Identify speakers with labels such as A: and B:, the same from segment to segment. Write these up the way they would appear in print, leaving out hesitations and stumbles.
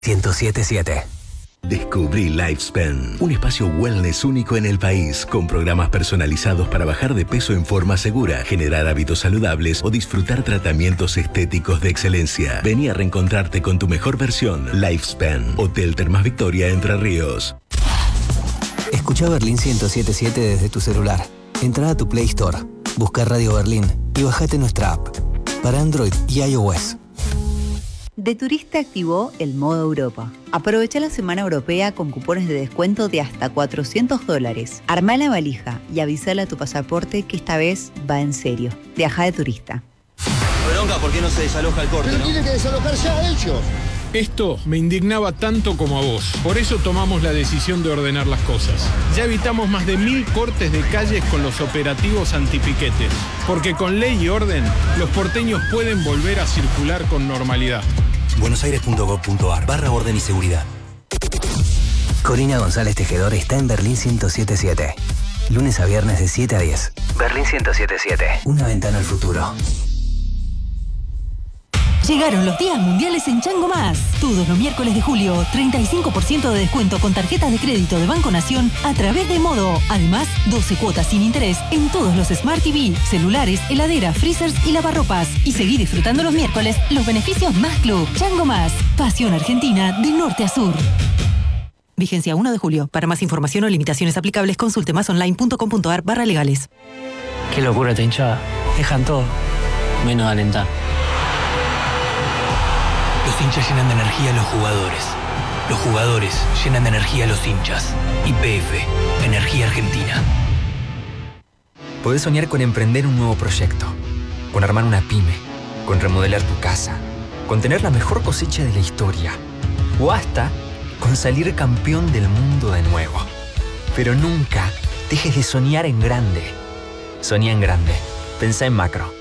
A: 107.7.
B: Descubrí Lifespan, un espacio wellness único en el país, con programas personalizados para bajar de peso en forma segura, generar hábitos saludables o disfrutar tratamientos estéticos de excelencia. Vení a reencontrarte con tu mejor versión. Lifespan, Hotel Termas Victoria, Entre Ríos.
A: Escucha Berlín 107.7 desde tu celular. Entra a tu Play Store, busca Radio Berlín y bajate nuestra app para Android y iOS.
C: De Turista activó el modo Europa. Aprovecha la semana europea con cupones de descuento de hasta $400. Armá la valija y avísale a tu pasaporte que esta vez va en serio. Viaja de Turista.
D: Bronca, ¿por qué no se desaloja el corte?
E: Pero tienen que desalojar ya ellos.
F: Esto me indignaba tanto como a vos. Por eso tomamos la decisión de ordenar las cosas. Ya evitamos más de 1000 cortes de calles con los operativos antipiquetes. Porque con ley y orden, los porteños pueden volver a circular con normalidad.
A: buenosaires.gov.ar/orden y seguridad. Corina González Tejedor está en Berlín 107.7. Lunes a viernes de 7 a 10. Berlín 107.7. Una ventana al futuro.
G: Llegaron los días mundiales en Chango Más. Todos los miércoles de julio, 35% de descuento con tarjetas de crédito de Banco Nación a través de Modo. Además, 12 cuotas sin interés en todos los Smart TV, celulares, heladeras, freezers y lavarropas. Y seguí disfrutando los miércoles los beneficios Más Club. Chango Más. Pasión Argentina de norte a sur. Vigencia 1 de julio. Para más información o limitaciones aplicables, consulte másonline.com.ar/legales.
H: Qué locura esta hinchada. Dejan todo, menos alentar.
I: Los hinchas llenan de energía a los jugadores. Los jugadores llenan de energía a los hinchas. YPF, Energía Argentina.
J: Podés soñar con emprender un nuevo proyecto, con armar una pyme, con remodelar tu casa, con tener la mejor cosecha de la historia, o hasta con salir campeón del mundo de nuevo. Pero nunca dejes de soñar en grande. Soñá en grande. Pensá en macro.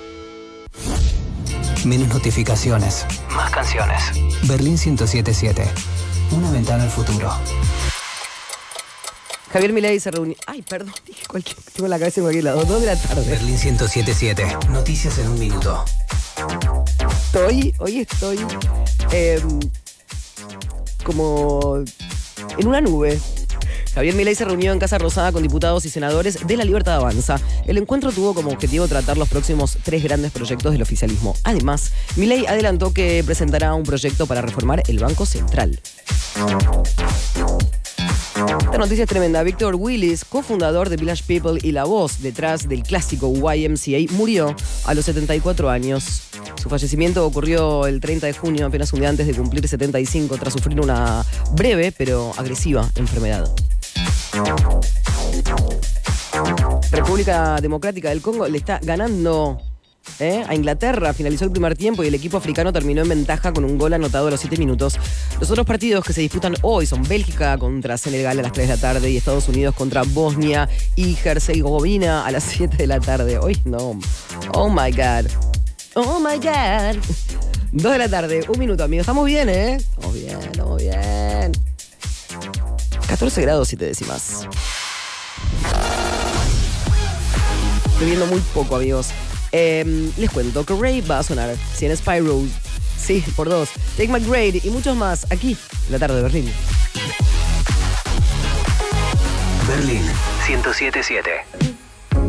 A: Menos notificaciones.
J: Más canciones.
A: Berlín 107.7. Una ventana al futuro.
K: Javier Milei se reunió... Ay, perdón, dije cualquier... Tengo la cabeza en cualquier lado. 2 de la tarde.
A: Berlín 107.7. Noticias en un minuto.
K: Hoy estoy... como... en una nube. Javier Milei se reunió en Casa Rosada con diputados y senadores de La Libertad Avanza. El encuentro tuvo como objetivo tratar los próximos 3 grandes proyectos del oficialismo. Además, Milei adelantó que presentará un proyecto para reformar el Banco Central. Esta noticia es tremenda. Víctor Willis, cofundador de Village People y la voz detrás del clásico YMCA, murió a los 74 años. Su fallecimiento ocurrió el 30 de junio, apenas un día antes de cumplir 75, tras sufrir una breve pero agresiva enfermedad. República Democrática del Congo le está ganando a Inglaterra. Finalizó el primer tiempo y el equipo africano terminó en ventaja con un gol anotado a los 7 minutos. Los otros partidos que se disputan hoy son Bélgica contra Senegal a las 3 de la tarde y Estados Unidos contra Bosnia y Herzegovina a las 7 de la tarde. Hoy no. Oh my God. Oh my God. 2 de la tarde, 1 minuto, amigos. Estamos bien, Estamos bien. 14 grados 7 décimas. Estoy viendo muy poco, amigos. Les cuento que Ray va a sonar. 100 Spyro. Sí, por 2. Take McGrade y muchos más aquí en la tarde de Berlín.
A: Berlín 107.7.